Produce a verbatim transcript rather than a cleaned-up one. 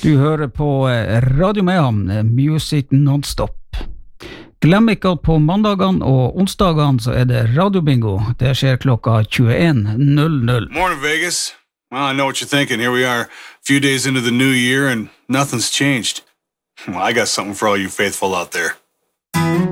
Du hører på Radio Mehamn, Music Non-Stop. Glem ikke at på mandagene og onsdagene så er det radiobingo. Det skjer klokka tjueen null null. Morning, Vegas. Well, I know what you're thinking. Here we are, a few days into the new year, and nothing's changed. Well, I got something for all you faithful out there.